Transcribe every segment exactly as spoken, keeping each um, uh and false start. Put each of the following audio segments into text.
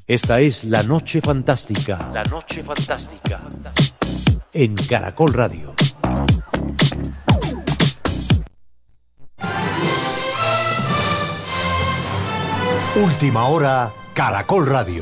Esta es La Noche Fantástica. La Noche Fantástica. En Caracol Radio. Última hora, Caracol Radio.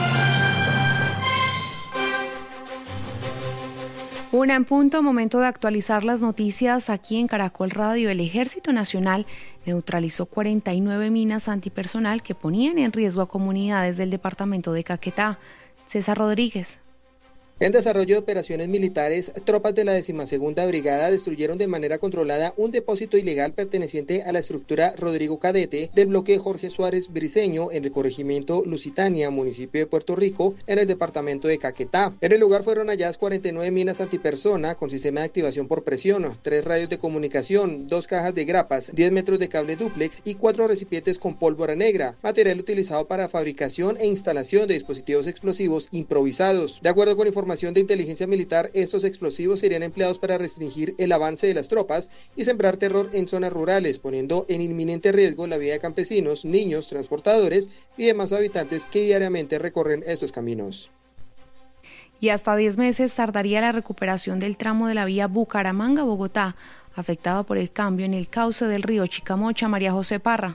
Una en punto, momento de actualizar las noticias aquí en Caracol Radio. El Ejército Nacional neutralizó cuarenta y nueve minas antipersonal que ponían en riesgo a comunidades del departamento de Caquetá. César Rodríguez. En desarrollo de operaciones militares, tropas de la decimosegunda Brigada destruyeron de manera controlada un depósito ilegal perteneciente a la estructura Rodrigo Cadete del bloque Jorge Suárez Briceño en el corregimiento Lusitania, municipio de Puerto Rico, en el departamento de Caquetá. En el lugar fueron halladas cuarenta y nueve minas antipersona con sistema de activación por presión, tres radios de comunicación, dos cajas de grapas, diez metros de cable dúplex y cuatro recipientes con pólvora negra, material utilizado para fabricación e instalación de dispositivos explosivos improvisados. De acuerdo con información de inteligencia militar, estos explosivos serían empleados para restringir el avance de las tropas y sembrar terror en zonas rurales, poniendo en inminente riesgo la vida de campesinos, niños, transportadores y demás habitantes que diariamente recorren estos caminos. Y hasta diez meses tardaría la recuperación del tramo de la vía Bucaramanga-Bogotá, afectado por el cambio en el cauce del río Chicamocha. María José Parra.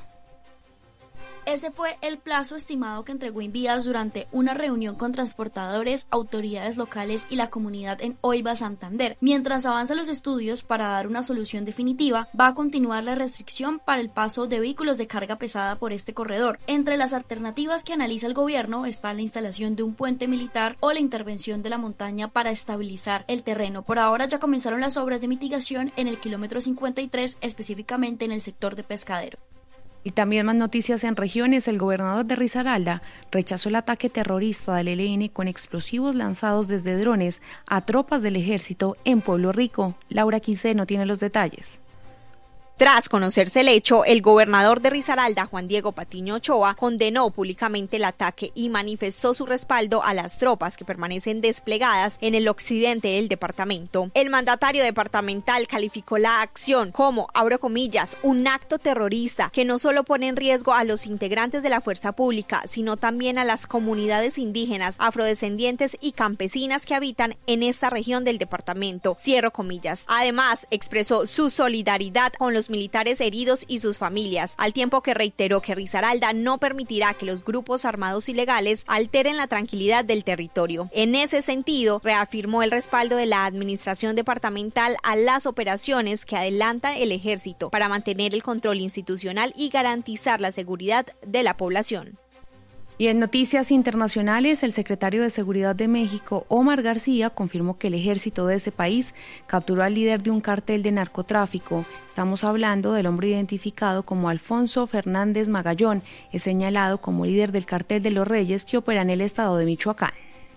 Ese fue el plazo estimado que entregó Invías durante una reunión con transportadores, autoridades locales y la comunidad en Oiva, Santander. Mientras avanzan los estudios para dar una solución definitiva, va a continuar la restricción para el paso de vehículos de carga pesada por este corredor. Entre las alternativas que analiza el gobierno está la instalación de un puente militar o la intervención de la montaña para estabilizar el terreno. Por ahora ya comenzaron las obras de mitigación en el kilómetro cincuenta y tres, específicamente en el sector de Pescadero. Y también más noticias en regiones. El gobernador de Risaralda rechazó el ataque terrorista del E L N con explosivos lanzados desde drones a tropas del ejército en Pueblo Rico. Laura Quiseno tiene los detalles. Tras conocerse el hecho, el gobernador de Risaralda, Juan Diego Patiño Ochoa, condenó públicamente el ataque y manifestó su respaldo a las tropas que permanecen desplegadas en el occidente del departamento. El mandatario departamental calificó la acción como, abro comillas, un acto terrorista que no solo pone en riesgo a los integrantes de la fuerza pública, sino también a las comunidades indígenas, afrodescendientes y campesinas que habitan en esta región del departamento, cierro comillas. Además, expresó su solidaridad con los militares heridos y sus familias, al tiempo que reiteró que Risaralda no permitirá que los grupos armados ilegales alteren la tranquilidad del territorio. En ese sentido, reafirmó el respaldo de la administración departamental a las operaciones que adelanta el ejército para mantener el control institucional y garantizar la seguridad de la población. Y en noticias internacionales, el secretario de Seguridad de México, Omar García, confirmó que el ejército de ese país capturó al líder de un cartel de narcotráfico. Estamos hablando del hombre identificado como Alfonso Fernández Magallón, es señalado como líder del cartel de los Reyes que opera en el estado de Michoacán.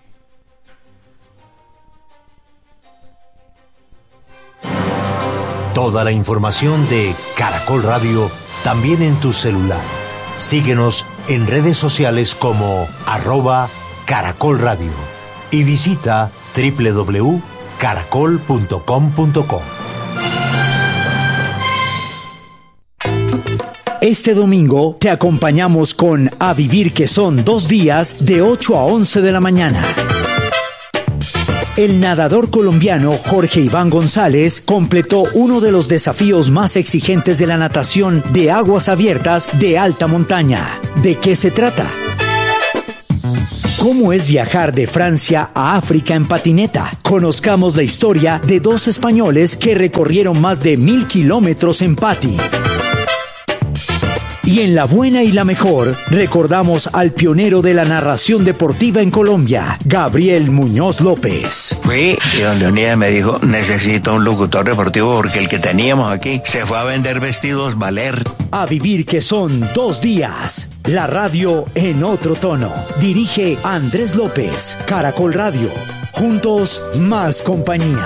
Toda la información de Caracol Radio también en tu celular. Síguenos en redes sociales como arroba Caracol Radio y visita doble u doble u doble u punto caracol punto com punto co. Este domingo te acompañamos con A Vivir, que son dos días de ocho a once de la mañana. El nadador colombiano Jorge Iván González completó uno de los desafíos más exigentes de la natación de aguas abiertas de alta montaña. ¿De qué se trata? ¿Cómo es viajar de Francia a África en patineta? Conozcamos la historia de dos españoles que recorrieron más de mil kilómetros en pati. Y en La Buena y la Mejor, recordamos al pionero de la narración deportiva en Colombia, Gabriel Muñoz López. Fui y don Leonidas me dijo, necesito un locutor deportivo porque el que teníamos aquí se fue a vender vestidos Valer. A Vivir, que son dos días. La radio en otro tono. Dirige Andrés López, Caracol Radio. Juntos, más compañía.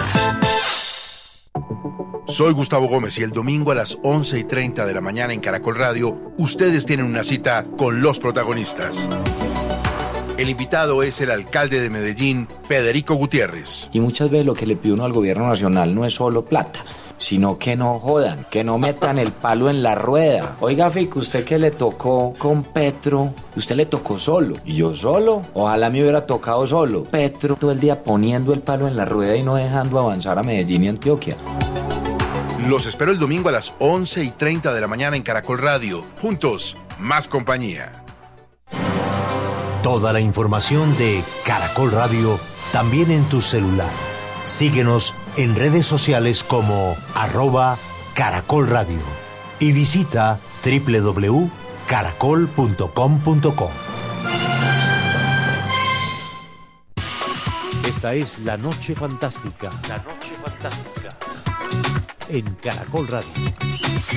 Soy Gustavo Gómez y el domingo a las once y treinta de la mañana en Caracol Radio, ustedes tienen una cita con los protagonistas. El invitado es el alcalde de Medellín, Federico Gutiérrez. Y muchas veces lo que le pide uno al gobierno nacional no es solo plata. sino que no jodan, que no metan el palo en la rueda. Oiga, Fico, usted que le tocó con Petro, usted le tocó solo, y yo solo, ojalá me hubiera tocado solo. Petro todo el día poniendo el palo en la rueda y no dejando avanzar a Medellín y Antioquia. Los espero el domingo a las once y treinta de la mañana en Caracol Radio. Juntos, más compañía. Toda la información de Caracol Radio también en tu celular. Síguenos en redes sociales como arroba Caracol Radio y visita doble u doble u doble u punto caracol punto com punto co. Esta es La Noche Fantástica. La Noche Fantástica. En Caracol Radio.